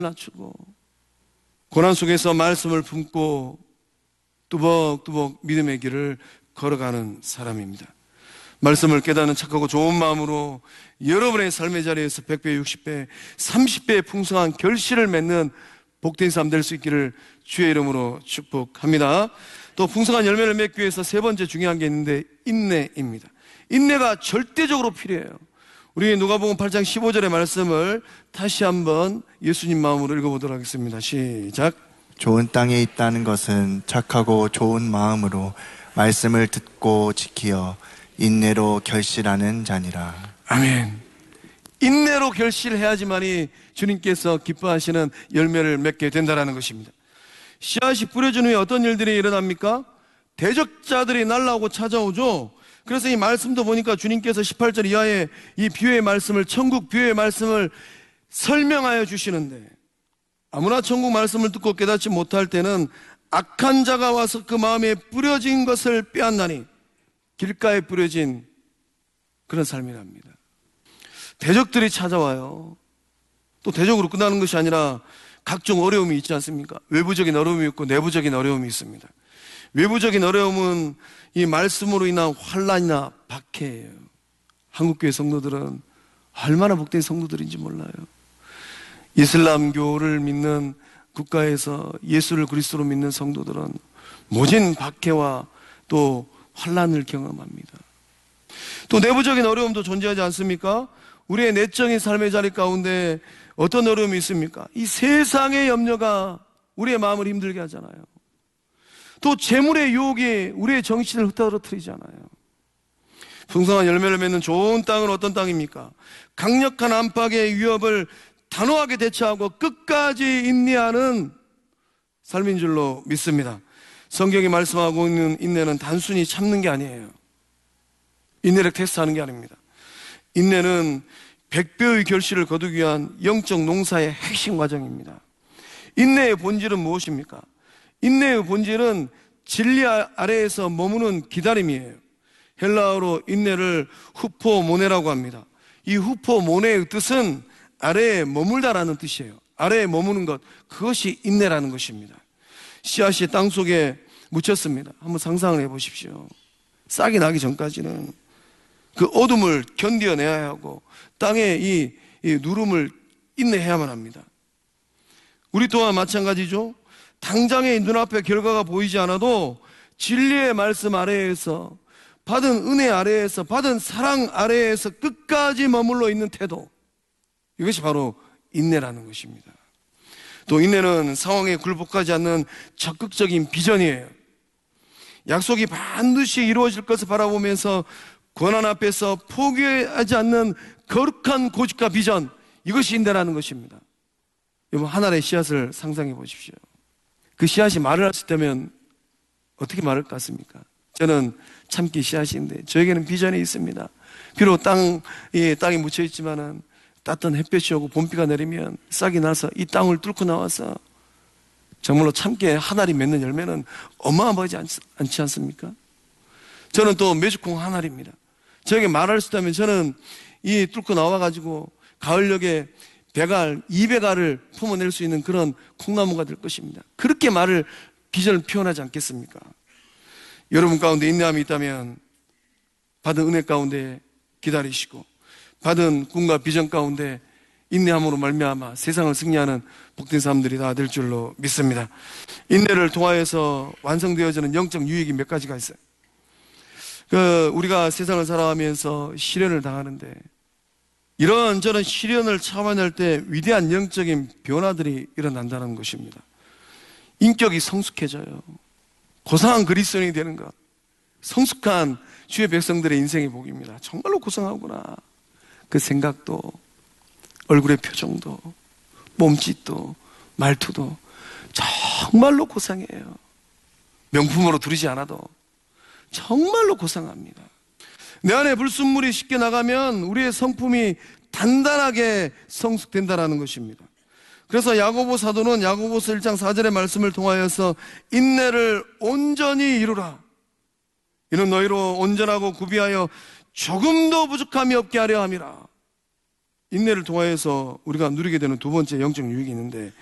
낮추고 고난 속에서 말씀을 품고 뚜벅뚜벅 믿음의 길을 걸어가는 사람입니다. 말씀을 깨닫는 착하고 좋은 마음으로 여러분의 삶의 자리에서 100배, 60배, 30배의 풍성한 결실을 맺는 복된 삶 될 수 있기를 주의 이름으로 축복합니다. 또 풍성한 열매를 맺기 위해서 세 번째 중요한 게 있는데 인내입니다. 인내가 절대적으로 필요해요. 우리 누가복음 8장 15절의 말씀을 다시 한번 예수님 마음으로 읽어보도록 하겠습니다. 시작. 좋은 땅에 있다는 것은 착하고 좋은 마음으로 말씀을 듣고 지키어 인내로 결실하는 자니라. 아멘. 인내로 결실해야지만이 주님께서 기뻐하시는 열매를 맺게 된다는 것입니다. 씨앗이 뿌려진 후에 어떤 일들이 일어납니까? 대적자들이 날라오고 찾아오죠. 그래서 이 말씀도 보니까 주님께서 18절 이하에 이 비유의 말씀을, 천국 비유의 말씀을 설명하여 주시는데, 아무나 천국 말씀을 듣고 깨닫지 못할 때는 악한 자가 와서 그 마음에 뿌려진 것을 빼앗나니 길가에 뿌려진 그런 삶이랍니다. 대적들이 찾아와요. 또 대적으로 끝나는 것이 아니라 각종 어려움이 있지 않습니까? 외부적인 어려움이 있고 내부적인 어려움이 있습니다. 외부적인 어려움은 이 말씀으로 인한 환난이나 박해예요. 한국교회 성도들은 얼마나 복된 성도들인지 몰라요. 이슬람교를 믿는 국가에서 예수를 그리스도로 믿는 성도들은 모진 박해와 또 환난을 경험합니다. 또 내부적인 어려움도 존재하지 않습니까? 우리의 내적인 삶의 자리 가운데 어떤 어려움이 있습니까? 이 세상의 염려가 우리의 마음을 힘들게 하잖아요. 또 재물의 유혹이 우리의 정신을 흩어뜨리잖아요. 풍성한 열매를 맺는 좋은 땅은 어떤 땅입니까? 강력한 안팎의 위협을 단호하게 대처하고 끝까지 인내하는 삶인 줄로 믿습니다. 성경이 말씀하고 있는 인내는 단순히 참는 게 아니에요. 인내를 테스트하는 게 아닙니다. 인내는 100배의 결실을 거두기 위한 영적 농사의 핵심 과정입니다. 인내의 본질은 무엇입니까? 인내의 본질은 진리 아래에서 머무는 기다림이에요. 헬라어로 인내를 후포모네라고 합니다. 이 후포모네의 뜻은 아래에 머물다라는 뜻이에요. 아래에 머무는 것, 그것이 인내라는 것입니다. 씨앗이 땅 속에 묻혔습니다. 한번 상상을 해보십시오. 싹이 나기 전까지는 그 어둠을 견뎌내야 하고 땅에 이 누름을 인내해야만 합니다. 우리 또한 마찬가지죠. 당장의 눈앞에 결과가 보이지 않아도 진리의 말씀 아래에서 받은 은혜 아래에서 받은 사랑 아래에서 끝까지 머물러 있는 태도, 이것이 바로 인내라는 것입니다. 또 인내는 상황에 굴복하지 않는 적극적인 비전이에요. 약속이 반드시 이루어질 것을 바라보면서 고난 앞에서 포기하지 않는 거룩한 고집과 비전, 이것이 인내라는 것입니다. 여러분, 한 알의 씨앗을 상상해 보십시오. 그 씨앗이 말을 할 수 있다면 어떻게 말할 것 같습니까? 저는 참기 씨앗인데 저에게는 비전이 있습니다. 비록 땅에 묻혀 있지만은 따뜻한 햇볕이 오고 봄비가 내리면 싹이 나서 이 땅을 뚫고 나와서 정말로 참깨 한 알이 맺는 열매는 어마어마하지 않지 않습니까? 저는 또 메주콩 한 알입니다. 저에게 말할 수 있다면 저는 이 뚫고 나와가지고 가을녘에 100알, 200알을 품어낼 수 있는 그런 콩나무가 될 것입니다. 그렇게 말을, 비전을 표현하지 않겠습니까? 여러분 가운데 인내함이 있다면 받은 은혜 가운데 기다리시고 받은 꿈과 비전 가운데 인내함으로 말미암아 세상을 승리하는 복된 사람들이 다 될 줄로 믿습니다. 인내를 통하여서 완성되어지는 영적 유익이 몇 가지가 있어요. 우리가 세상을 살아가면서 시련을 당하는데 이런저런 시련을 참아낼 때 위대한 영적인 변화들이 일어난다는 것입니다. 인격이 성숙해져요. 고상한 그리스도인이 되는 것, 성숙한 주의 백성들의 인생의 복입니다. 정말로 고상하구나. 그 생각도, 얼굴의 표정도, 몸짓도, 말투도 정말로 고상해요. 명품으로 두르지 않아도 정말로 고상합니다. 내 안에 불순물이 쉽게 나가면 우리의 성품이 단단하게 성숙된다는 것입니다. 그래서 야고보 사도는 야고보서 1장 4절의 말씀을 통하여서 인내를 온전히 이루라. 이는 너희로 온전하고 구비하여 조금도 부족함이 없게 하려 함이라. 인내를 통하여서 우리가 누리게 되는 두 번째 영적 유익이 있는데